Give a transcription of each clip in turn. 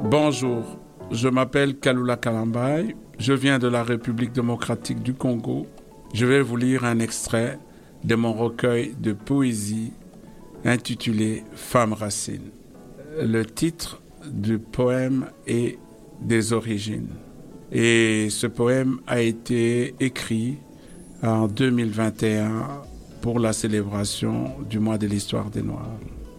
Bonjour, je m'appelle Kalula Kalambai, je viens de la République démocratique du Congo. Je vais vous lire un extrait de mon recueil de poésie intitulé « Femme Racine ». Le titre du poème est « Des origines ». Et ce poème a été écrit en 2021 pour la célébration du mois de l'histoire des Noirs.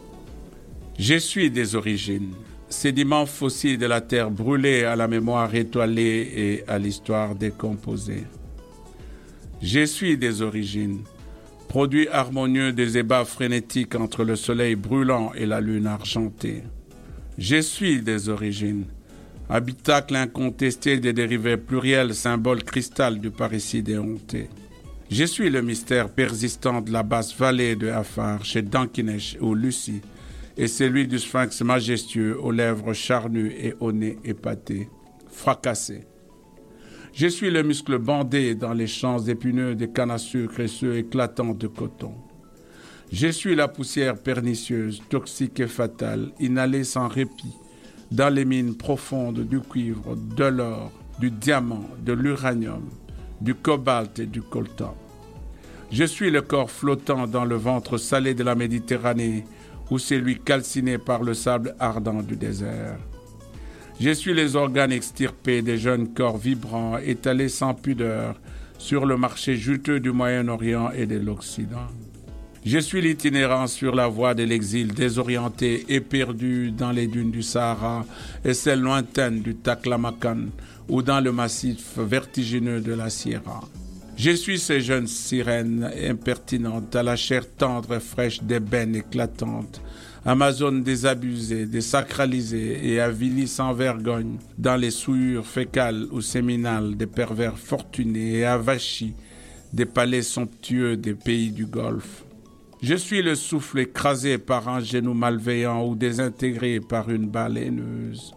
Je suis des origines, sédiments fossiles de la terre brûlée à la mémoire étoilée et à l'histoire décomposée. Je suis des origines, produit harmonieux des ébats frénétiques entre le soleil brûlant et la lune argentée. Je suis des origines, habitacle incontesté des dérivés pluriels, symbole cristal du parricide éhonté. Je suis le mystère persistant de la basse vallée de Afar, chez Dankinesh ou Lucie, et celui du sphinx majestueux aux lèvres charnues et au nez épaté, fracassé. Je suis le muscle bandé dans les champs épineux des cannes à sucre et ceux éclatants de coton. Je suis la poussière pernicieuse, toxique et fatale, inhalée sans répit, dans les mines profondes du cuivre, de l'or, du diamant, de l'uranium, du cobalt et du coltan. Je suis le corps flottant dans le ventre salé de la Méditerranée ou celui calciné par le sable ardent du désert. Je suis les organes extirpés des jeunes corps vibrants étalés sans pudeur sur le marché juteux du Moyen-Orient et de l'Occident. Je suis l'itinérant sur la voie de l'exil, désorienté et perdu dans les dunes du Sahara et celles lointaines du Taklamakan ou dans le massif vertigineux de la Sierra. Je suis ces jeunes sirènes impertinentes à la chair tendre et fraîche d'ébène éclatante, amazones désabusées, désacralisées et avilies sans vergogne dans les souillures fécales ou séminales des pervers fortunés et avachis des palais somptueux des pays du Golfe. Je suis le souffle écrasé par un genou malveillant ou désintégré par une balle haineuse.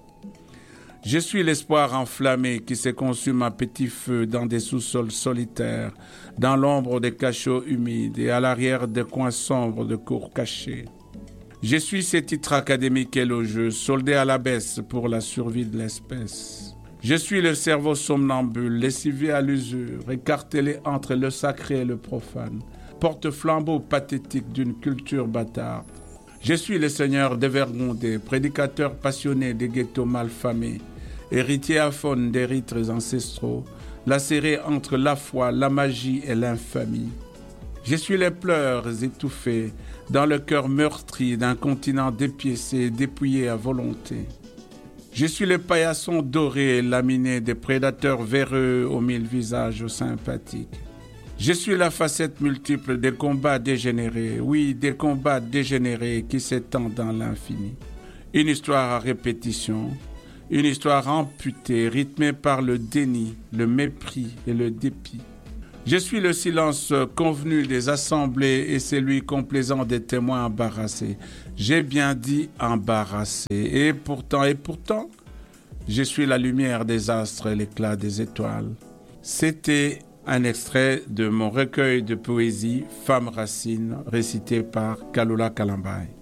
Je suis l'espoir enflammé qui se consume à petit feu dans des sous-sols solitaires, dans l'ombre des cachots humides et à l'arrière des coins sombres de cours cachés. Je suis ces titres académiques élogieux, soldés à la baisse pour la survie de l'espèce. Je suis le cerveau somnambule, lessivé à l'usure, écartelé entre le sacré et le profane, porte-flambeau pathétique d'une culture bâtarde. Je suis le seigneur dévergondé, prédicateur passionné des ghettos malfamés, héritier aphone des rites ancestraux, lacéré entre la foi, la magie et l'infamie. Je suis les pleurs étouffés dans le cœur meurtri d'un continent dépiécé et dépouillé à volonté. Je suis le paillasson doré laminé des prédateurs véreux aux mille visages sympathiques. Je suis la facette multiple des combats dégénérés, oui, des combats dégénérés qui s'étendent dans l'infini. Une histoire à répétition, une histoire amputée, rythmée par le déni, le mépris et le dépit. Je suis le silence convenu des assemblées et celui complaisant des témoins embarrassés. J'ai bien dit embarrassés. Et pourtant, je suis la lumière des astres et l'éclat des étoiles. C'était un extrait de mon recueil de poésie « Femme Racine » récité par Kalula Kalambai.